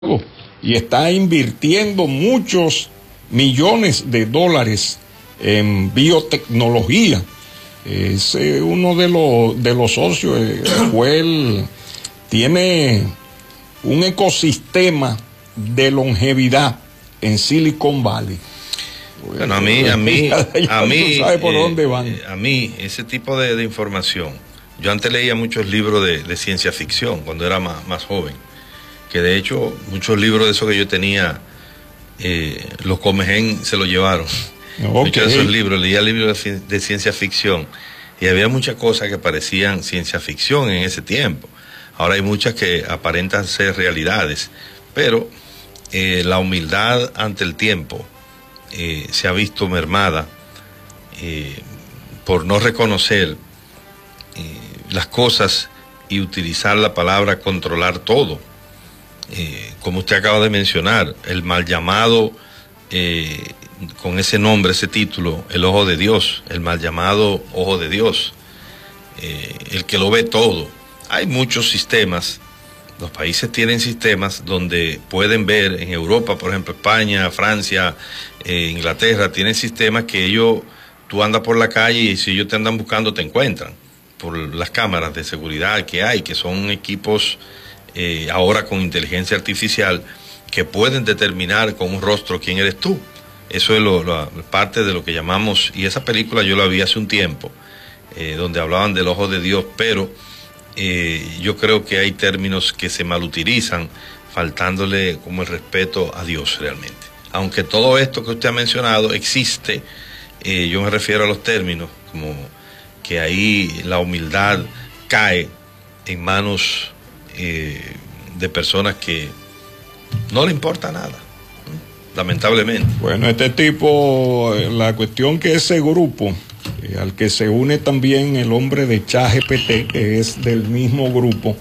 y está invirtiendo muchos millones de dólares en biotecnología. Es uno de los socios. Él tiene un ecosistema de longevidad en Silicon Valley. Bueno, a mí, ¿sabes por dónde van? A mí, ese tipo de información, yo antes leía muchos libros de ciencia ficción cuando era más joven, que de hecho muchos libros de esos que yo tenía, los Comején se los llevaron. Okay. Muchos de esos libros, leía libros de ciencia ficción y había muchas cosas que parecían ciencia ficción en ese tiempo. Ahora hay muchas que aparentan ser realidades, pero la humildad ante el tiempo se ha visto mermada por no reconocer las cosas y utilizar la palabra controlar todo. Como usted acaba de mencionar, el mal llamado, con ese nombre, ese título, el ojo de Dios, el mal llamado ojo de Dios, el que lo ve todo. Hay muchos sistemas. Los países tienen sistemas donde pueden ver, en Europa, por ejemplo, España, Francia, Inglaterra, tienen sistemas que tú andas por la calle y si ellos te andan buscando te encuentran, por las cámaras de seguridad que hay, que son equipos ahora con inteligencia artificial que pueden determinar con un rostro quién eres tú. Eso es parte de lo que llamamos, y esa película yo la vi hace un tiempo, donde hablaban del ojo de Dios, pero yo creo que hay términos que se malutilizan, faltándole como el respeto a Dios realmente. Aunque todo esto que usted ha mencionado existe, yo me refiero a los términos, como que ahí la humildad cae en manos de personas que no le importa nada, lamentablemente. Bueno, este tipo, la cuestión que ese grupo, al que se une también el hombre de ChatGPT, que es del mismo grupo,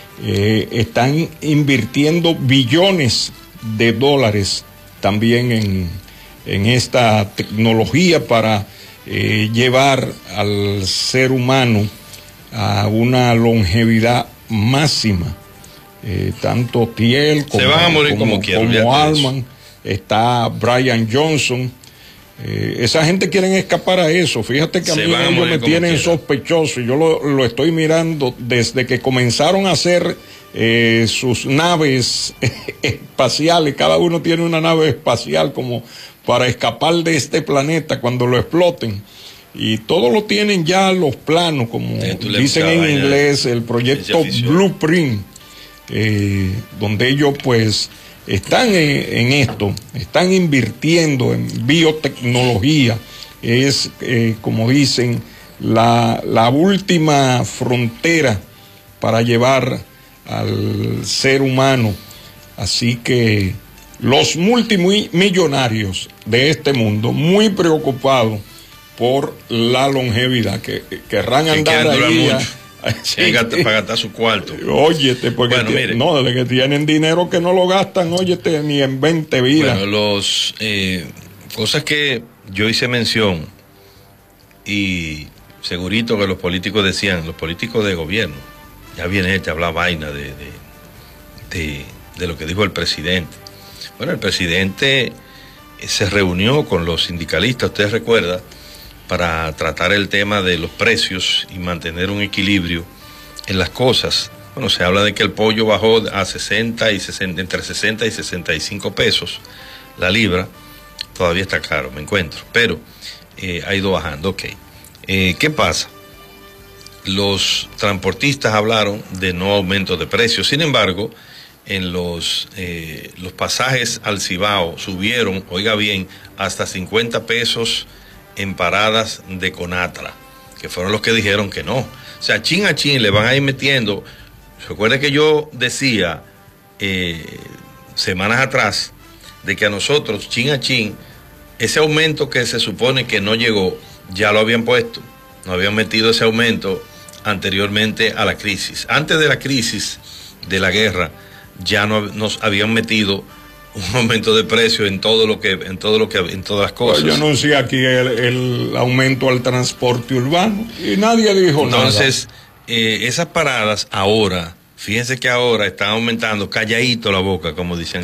están invirtiendo billones de dólares también en esta tecnología para llevar al ser humano a una longevidad máxima. Tanto Thiel como, se van a morir como Allman, está Brian Johnson. Esa gente quieren escapar a eso. Fíjate que a mí ellos me tienen sospechoso. Yo lo estoy mirando desde que comenzaron a hacer sus naves espaciales. Cada uno tiene una nave espacial como para escapar de este planeta cuando lo exploten. Y todo lo tienen ya los planos, como dicen en inglés, el proyecto Blueprint, donde ellos pues están en esto, están invirtiendo en biotecnología. Es, como dicen, la última frontera para llevar al ser humano. Así que los multimillonarios de este mundo, muy preocupados por la longevidad, que querrán andar ahí sí, para gastar su cuarto. Óyete, porque bueno, de que tienen dinero que no lo gastan, óyete, ni en 20 vidas. Bueno, cosas que yo hice mención, y segurito que los políticos decían, los políticos de gobierno, ya viene este a hablar vaina de lo que dijo el presidente. Bueno, el presidente se reunió con los sindicalistas, usted recuerda, para tratar el tema de los precios y mantener un equilibrio en las cosas. Bueno, se habla de que el pollo bajó a 60 y 60, entre 60 y 65 pesos la libra. Todavía está caro, me encuentro, pero ha ido bajando. Ok. ¿Qué pasa? Los transportistas hablaron de no aumento de precios. Sin embargo, en los pasajes al Cibao subieron, oiga bien, hasta 50 pesos en paradas de Conatra, que fueron los que dijeron que no. O sea, chin a chin le van a ir metiendo. Recuerde que yo decía semanas atrás de que a nosotros, chin a chin, ese aumento que se supone que no llegó, ya lo habían puesto. Nos habían metido ese aumento anteriormente a la crisis. Antes de la crisis de la guerra, ya nos habían metido un aumento de precio en todas las cosas. Yo anuncié aquí el aumento al transporte urbano y nadie dijo nada. Entonces, esas paradas ahora Fíjense que ahora están aumentando calladito la boca, como dicen